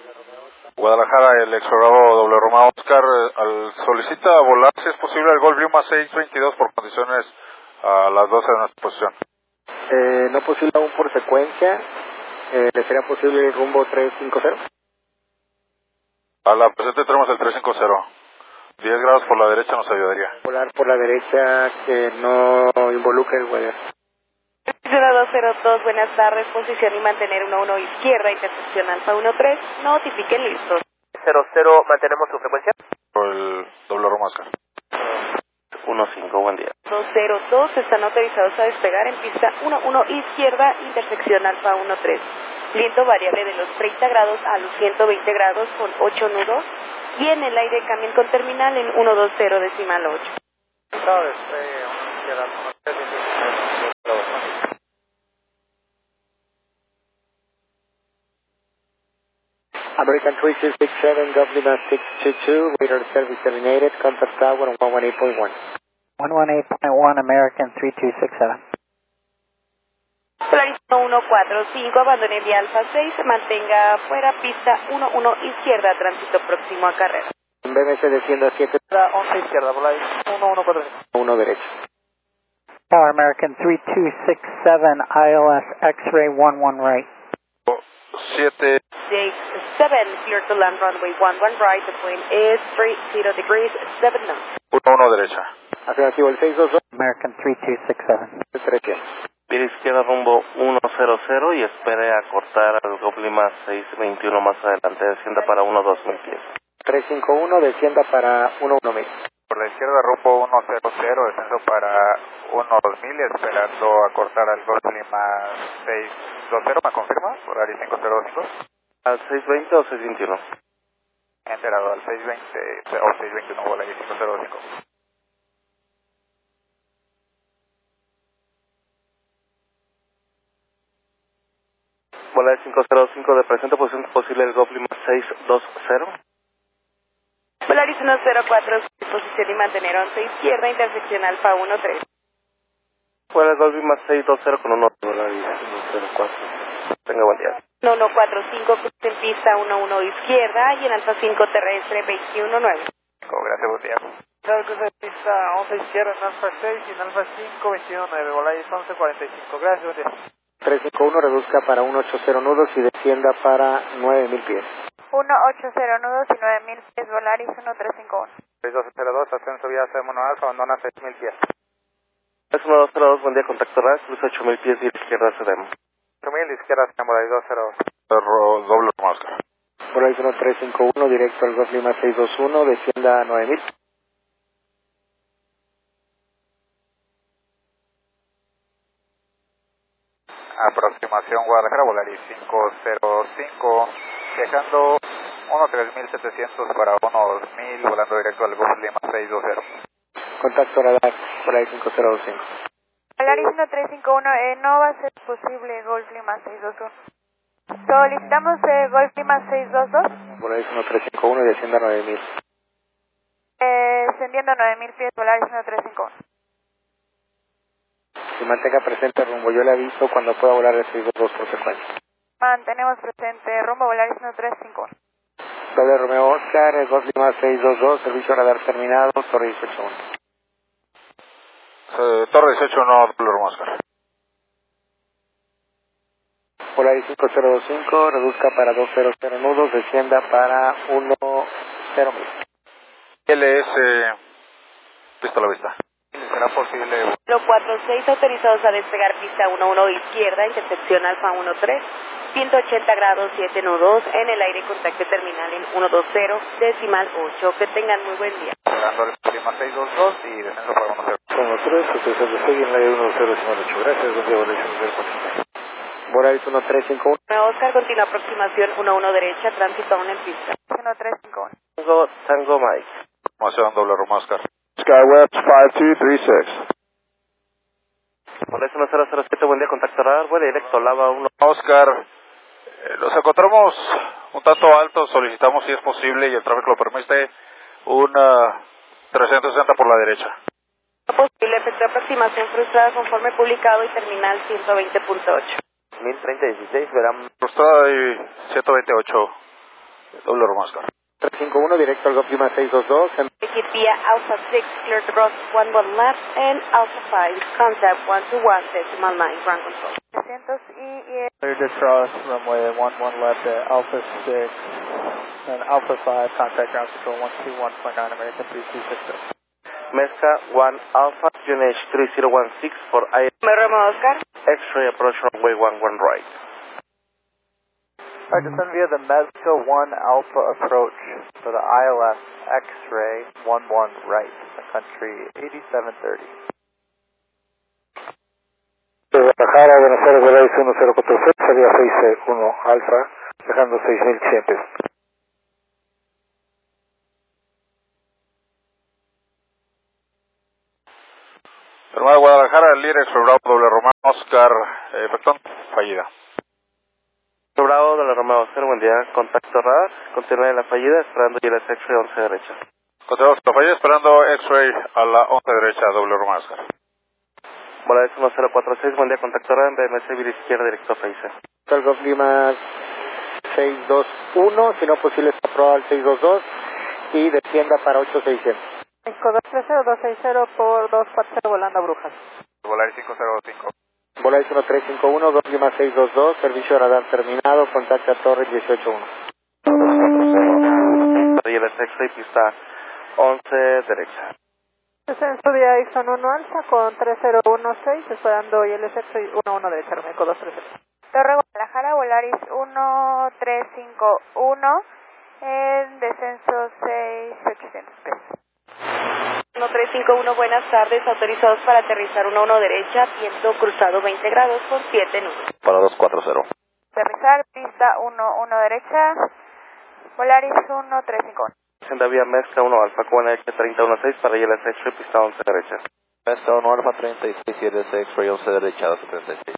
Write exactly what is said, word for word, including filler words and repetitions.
Guadalajara, el explorador doble Romeo Oscar, eh, al, solicita volar si es posible el Golf Lima seis veintidós por condiciones a las doce de nuestra posición. Eh, no posible aún por secuencia, eh, ¿le sería posible el rumbo trescientos cincuenta? A la presente tenemos el trescientos cincuenta. diez grados por la derecha nos ayudaría. Volar por la derecha que no involucre el weather. cero dos cero dos, buenas tardes, posición y mantener uno uno izquierda, intersección alfa uno tres, notifiquen listos. cero cero, mantenemos su frecuencia. Por el doble Romeo Oscar. uno cinco, buen día. dos cero dos, están autorizados a despegar en pista uno uno izquierda, intersección alfa uno tres. Viento variable de los treinta grados a los ciento veinte grados con ocho nudos y en el aire cambien con terminal en ciento veinte decimal ocho. American three two six seven, Dublin six two two, radar service terminated, contact tower on one eighteen point one. one eighteen point one, American three two six seven. Polaris uno cuatro cinco, abandone vía alfa seis, mantenga fuera pista uno uno izquierda, tránsito próximo a carrera. B M S desciendo a siete, once izquierda, Polaris uno uno cuatro cinco. uno derecho. Tower American three two six seven, I L S X-ray one one right. siete six seven, clear to land runway one one right, the plane is three zero degrees, seven knots. uno uno derecha. Afirmativo el seis dos dos, American three two six seven. derecha. Pide izquierda rumbo uno cero cero y espere a cortar al Golf Lima seis veintiuno más adelante, descienda para uno dos mil pies. tres cinco uno, descienda para uno uno mil. Por la izquierda rumbo uno cero cero, descenso para uno dos mil, esperando a cortar al Golf Lima seis dos cero, ¿me confirma? Horario cinco cero cinco. ¿Al seis veinte o seis veintiuno? Enterado al seis veinte o seis veintiuno, horario cinco cero cinco. Bola de cinco cero cinco de presente, posición posible el Golf Lima seis dos cero. Polaris uno cero cuatro, posición y mantener once izquierda, intersección alfa uno tres. Bola el Golf Lima seis dos cero con uno, Polaris uno cero cuatro. Tenga buen día. uno uno cuatro cinco, cruce en pista uno uno izquierda y en alfa cinco terrestre veintiuno nueve. Gracias, buen día. Cruce de pista once izquierda en alfa seis y en alfa cinco veintiuno nueve, Volaris once cuarenta y cinco. Gracias, buen día. tres cinco uno, reduzca para uno ochenta nudos y descienda para nueve mil pies. uno ochenta nudos y nueve mil pies, Volaris uno tres cinco uno. seis dos cero dos, ascenso vía C uno Alfa, abandona seis mil pies. Es uno dos cero dos, buen día, contacto R A S, cruce ocho mil pies y izquierda cedemos. ocho mil, izquierda, Volaris dos cero dos. Doble Romeo Oscar. Volaris uno tres cinco uno, directo al Golf Lima seis dos uno, descienda a nueve mil. Aproximación Guadalajara, Volaris cinco cero cinco, dejando uno tres mil setecientos para uno dos mil, volando directo al Golf Lima seis dos cero. Contacto radar, Volaris cinco cero dos cinco. Volaris uno tres cinco uno, eh, no va a ser posible Golf Lima seis dos uno. Solicitamos eh, Golf Lima seis dos dos. Volaris uno tres cinco uno y descienda a nueve mil. Eh, descendiendo a nueve mil pies, Volaris uno tres cinco uno. Y mantenga presente el rumbo, yo le aviso cuando pueda volar el seis dos dos por secuencia. Mantenemos presente rumbo Volaris uno tres cinco uno. Doble Romeo Oscar, el Golf Lima seis dos dos, servicio radar terminado, Torre dieciocho uno. Eh, Torre dieciocho uno, Doble Romeo Oscar. Volaris cinco cero dos cinco, reduzca para dos cero cero nudos, descienda para uno cero mil. L S, pista a la vista. ¿Será posible? Los cuatro seis autorizados a despegar pista uno uno izquierda, intersección alfa uno tres, ciento ochenta grados, siete nudos, en el aire contacto terminal en ciento veinte decimal ocho. Que tengan muy buen día. Esperando el Lima seis dos dos y descenso para uno cero. uno tres, que se despegue en el aire uno cero decimal ocho. Gracias, buen día, Volaris uno cero cuatro. Volaris uno tres cinco uno. Oscar, continúa aproximación uno uno derecha, tránsito aún en pista. uno tres cinco uno. Tango, Tango Mike. Formación Doble Romeo Oscar. Skywest five two three six. Volaris uno cero cero siete, buen día, contacto radar, vuelo directo, Lava uno. Oscar, eh, los encontramos un tanto altos, solicitamos si es posible y el tráfico lo permite, un uh, trescientos sesenta por la derecha. Posible efecto de aproximación frustrada conforme publicado y terminal ciento veinte punto ocho. mil treinta dieciséis, verán. Frustrada y ciento veintiocho, doble Romeo Oscar. tres cinco uno, directo al Golf Lima seis dos dos. Make it via Alpha six, clear the cross one one left, and Alpha five, contact one two one, decimal nine, ground control. trescientos y... y Clear to cross runway one one left at Alpha six, and Alpha five, contact ground control one two one point nine, American three two six zero. Mezca one Alpha, G N H three zero one six for I Romeo Oscar. X-ray approach runway one one right. Alright, descend via the Mezca one Alpha approach for the I L S X-ray one one right, the country eighty-seven thirty. Guadalajara, Buenos Aires, Volaris uno cero cuatro seis, salida seis uno Alfa, dejando seis mil cien pesos. Terminal Guadalajara, el líder Bravo doble Romeo Oscar, eh, perdón, fallida. Bravo de la Romeo cero, buen día, contacto radar, continúe en la fallida, esperando y el X-ray once derecha. Continuamos la fallida, esperando X-ray a la once derecha, doble Romeo Oscar. Volaris uno cero cuatro seis, buen día, contacto radar, en B M C, vía izquierda, directo a Face. El Golf Lima seis dos uno, si no posible está aprobado al seis dos dos y descienda para ocho seiscientos. México dos tres cero dos seis cero por dos cuatro cero volando a Brujas. Volaris cinco cero cinco. Volaris uno tres cinco uno, Golf Lima seis dos dos, servicio radar terminado, contacta Torre dieciocho uno. Y el X-ray pista once derecha. Descenso vía Ixon uno Alfa con tres cero uno seis, esperando I L S X uno uno derecha, México dos tres cero. Torre Guadalajara, Volaris uno tres cinco uno, en descenso seis mil ochocientos pesos. uno tres cinco uno, buenas tardes, autorizados para aterrizar uno uno derecha, viento cruzado veinte grados por siete nudos. Para dos cuatro cero. Aterrizar, pista uno uno derecha, Volaris uno tres cinco uno. Senda vía Mezca uno Alfa con H treinta dieciséis para I L S X-ray pista once derecha. Mezca uno Alfa treinta y seis y L S X-ray once derecha, doce treinta y seis.